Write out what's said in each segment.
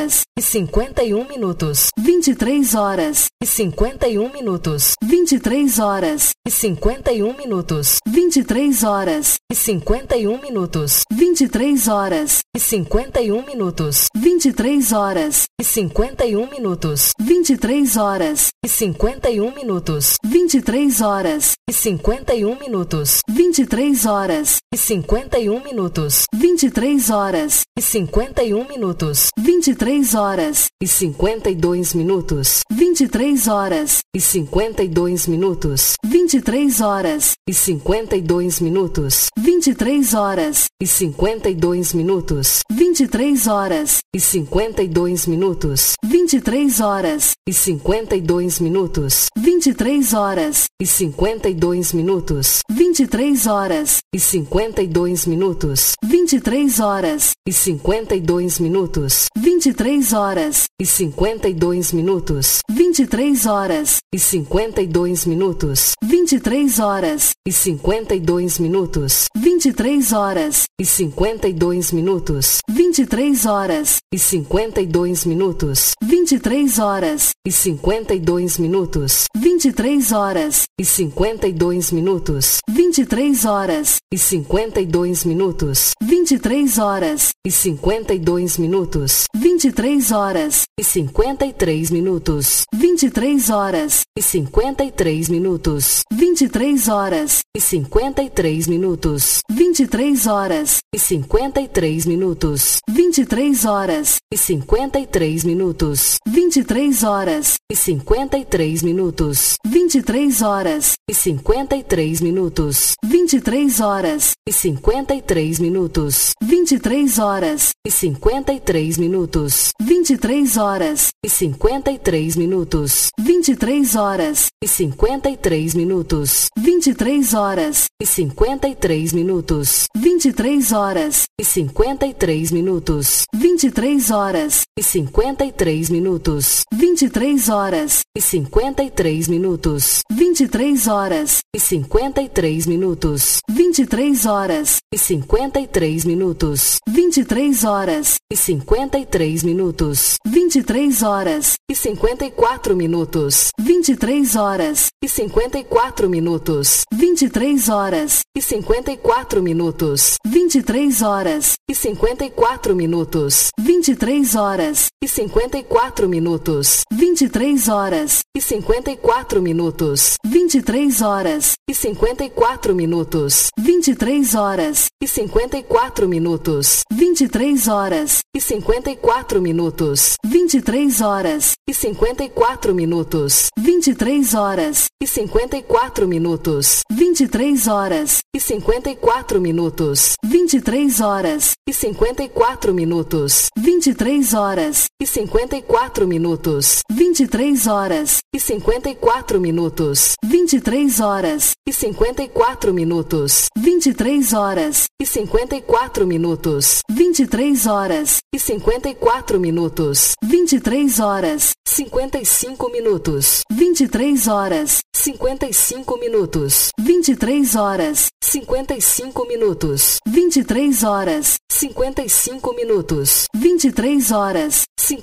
horas e 51 minutos. 23 horas e 51 minutos. 23 horas e 51 minutos. 23 horas e 51 minutos. 23 horas e 51 minutos. 23 horas e 51 minutos. 23 horas e 51 minutos. 23 horas e 51 minutos. 23 horas e 51 minutos. 23 horas e 51 minutos. 23 horas e 52 minutos. 23 horas e 52 minutos. 23 horas e 52 minutos. 23 horas e 52 minutos. 23 horas e 52 minutos. 23 horas e 52 minutos. 23 horas e 52 minutos. 23 horas e 52 minutos. 23 horas e 52 minutos. 23 horas e 52 minutos. 23 horas e 52 minutos. 23 horas e 52 minutos. 23 horas e 52 minutos. 23 horas e 52 minutos. 23 horas e 52 minutos. 23 horas e 52 minutos. 23 horas e 52 minutos. 23 horas e 52 minutos. 23 horas e 53 minutos. 23 horas e 53 minutos. 23 horas e 53 minutos. 23 horas e 53 minutos. 23 horas e 53 minutos. 23 horas e 53 minutos. 23 horas e 53 minutos. 23 horas e 53 minutos. 23 horas e 53 minutos. 23 horas e 53 minutos. 23 horas e 53 minutos. 23 horas e 53 minutos. 23 horas e 53 minutos. 23 horas e 53 minutos. 23 horas e 53 minutos. 23 horas e 53 minutos. 23 horas e 53 minutos. 23 horas e 53 minutos. 23 horas e 54 minutos. 23 horas e 54 minutos. 23 horas e 54 minutos. 23 horas e 54 minutos. 23 horas e 54 minutos. 23 horas e 54 minutos. 23 horas e 54 minutos. 23 horas e 54 minutos. 23 horas e 54 minutos. 23 horas e 54 minutos. 23 horas e 54 minutos. 23 horas e 54 minutos. 23 horas e 54 minutos. 23 horas e 54 minutos. 23 horas e 54 minutos. 23 horas e 54 minutos. 23 horas e 54 minutos. 23 horas e 54 minutos. 23 horas 55 minutos. 23 horas 55 minutos. 23 horas 55 minutos. 23 horas 55 minutos. 23 horas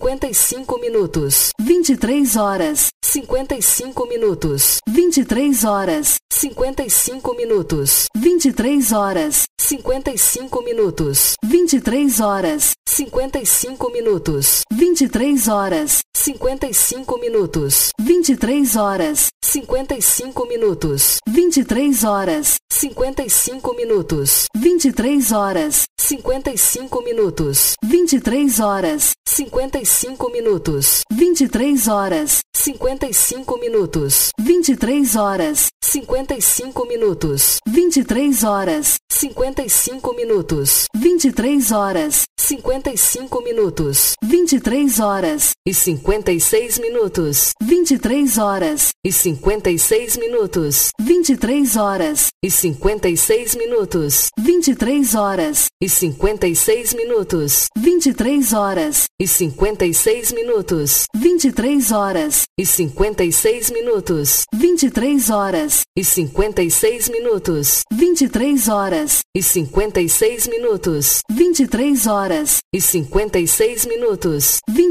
55 minutos. 23 horas 55 minutos. 23 horas 55 minutos. 23 horas 55 minutos. 23 horas 55 minutos. 23 horas 55 minutos. 23 horas 55 minutos. 23 horas 55 minutos. 23 horas 55 minutos. 23 horas 55 minutos. 23 horas 55 minutos. 23 horas 55 minutos. 23 horas 55 minutos. 23 horas 55 minutos. 23 horas e 56 minutos. 23 horas e 56 minutos. 23 horas e 56 minutos. 23 horas e 56 minutos. 23 horas e 56 minutos. 23 horas e 56 minutos. 23 horas e 56 minutos. 23 horas e 56 minutos. 23 horas e 56 minutos.